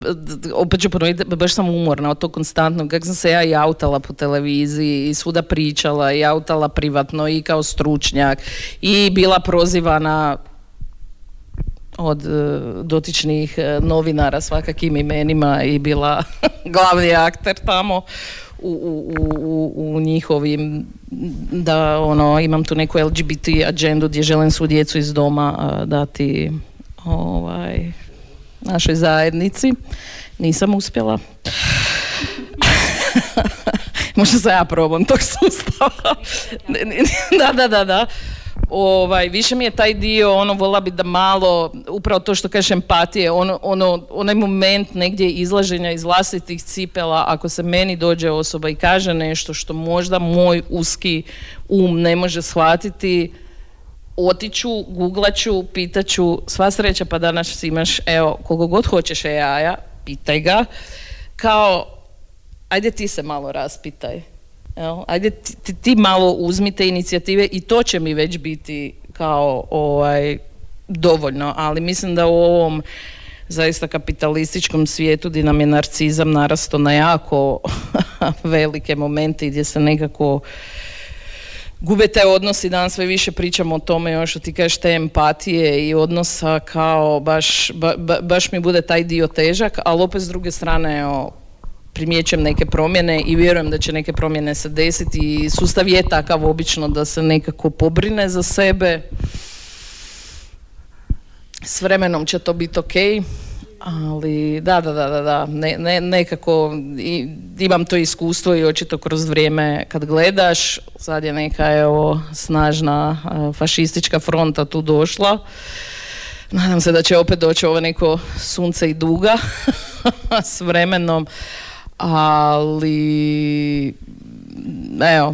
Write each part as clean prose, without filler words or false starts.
opet ću ponoviti, baš sam umorna od tog konstantnog, kako sam se ja i autala po televiziji i svuda pričala i autala privatno i kao stručnjak i bila prozivana od dotičnih novinara svakakim imenima i bila glavni akter tamo u njihovim, da imam tu neku LGBT agendu gdje želim svu djecu iz doma dati našoj zajednici. Nisam uspjela. Možda sam ja probam tog sustava. Da. Više mi je taj dio, voljela bi da malo, upravo to što kažeš empatije, onaj moment negdje izlaženja iz vlastitih cipela, ako se meni dođe osoba i kaže nešto što možda moj uski ne može shvatiti, otiću, googlaću, pitaću, sva sreća pa danas imaš, evo, koliko god hoćeš jaja, pitaj ga, kao, ajde ti se malo raspitaj. Ajde ti malo uzmite inicijative i to će mi već biti kao dovoljno, ali mislim da u ovom zaista kapitalističkom svijetu gdje nam je narcizam narastao na jako velike momente gdje se nekako gube te odnosi, danas sve više pričamo o tome još što ti kažeš te empatije i odnosa, kao baš mi bude taj dio težak, ali opet s druge strane primjećujem neke promjene i vjerujem da će neke promjene se desiti i sustav je takav obično da se nekako pobrine za sebe. S vremenom će to biti ok, ali da. Nekako imam to iskustvo i očito kroz vrijeme kad gledaš, sad je neka snažna fašistička fronta tu došla. Nadam se da će opet doći ovo neko sunce i duga s vremenom, ali evo,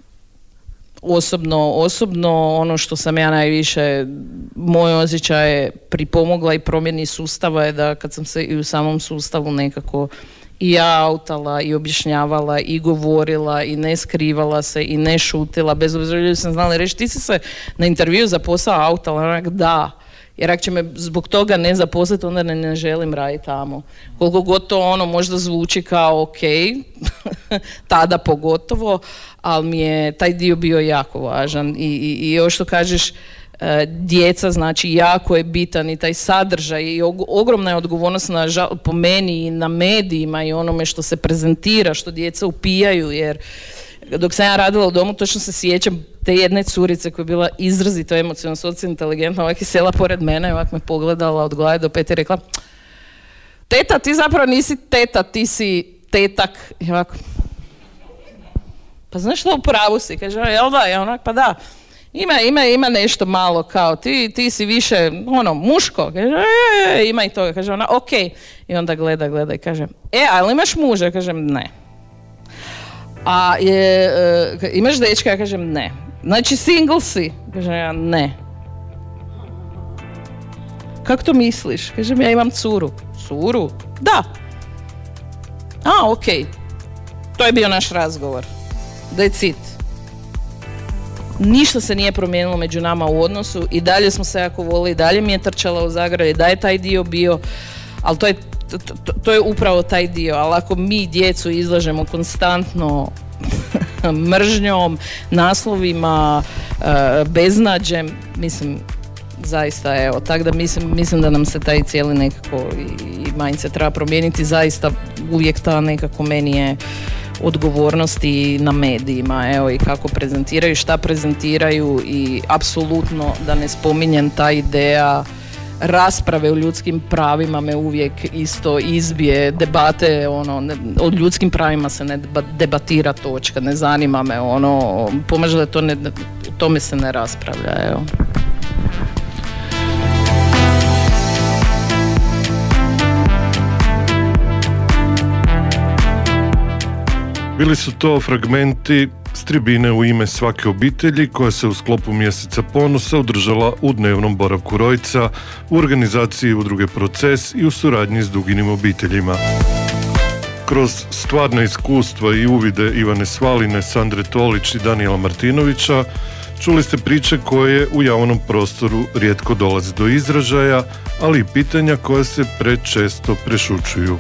osobno ono što sam ja najviše, moj osjećaj je pripomogla i promjeni sustava je da kad sam se i u samom sustavu nekako i ja autala i objašnjavala i govorila i ne skrivala se i ne šutila, bez obzira ljudi sam znala reći ti si se na intervju za posao autala, onak da. Jer ako će me zbog toga ne zaposliti, onda ne želim raditi tamo. Koliko god to možda zvuči kao ok, tada pogotovo, ali mi je taj dio bio jako važan. I ovo što kažeš, djeca, znači jako je bitan i taj sadržaj i ogromna je odgovornost po meni i na medijima i onome što se prezentira, što djeca upijaju, jer dok sam ja radila u domu, točno se sjećam te jedne curice koja je bila izrazito emocionalno, socijalno inteligentna, ovak je sjela pored mene, ovak me pogledala od glave do pete i rekla: teta, ti zapravo nisi teta, ti si tetak. I ovako, pa znaš što, u pravu si? Kaže, jel da? I onak, pa da. Ima nešto malo kao, ti si više, muško. Kaže, ima i toga. Kaže ona, ok. I onda gleda i kaže, ali imaš muža? Kažem, ne. A imaš dečka? Ja kažem, ne. Znači, single si? Kažem, ja, ne. Kako to misliš? Kažem, ja imam curu. Curu? Da. Ok. To je bio naš razgovor. That's it. Ništa se nije promijenilo među nama u odnosu i dalje smo se jako volili, dalje mi je trčala u zagradi, da je taj dio bio, ali to je upravo taj dio. Ali ako mi djecu izlažemo konstantno mržnjom, naslovima, beznađem, mislim, zaista, evo, tako da mislim da nam se taj cijeli nekako i mindset treba promijeniti, zaista uvijek ta nekako meni je odgovornosti na medijima, evo, i kako prezentiraju, šta prezentiraju, i apsolutno da ne spominjem ta ideja rasprave o ljudskim pravima me uvijek isto izbije, debate, o ljudskim pravima se ne debatira, točka, ne zanima me, pomaže da o tome se ne raspravlja, evo. Bili su to fragmenti s tribine u ime svake obitelji koja se u sklopu mjeseca ponosa održala u dnevnom boravku Rojca u organizaciji udruge Proces i u suradnji s Duginim obiteljima. Kroz stvarna iskustva i uvide Ivane Svaline, Sandre Tolić i Danijela Martinovića Čuli ste priče koje u javnom prostoru rijetko dolaze do izražaja, ali i pitanja koja se prečesto prešućuju.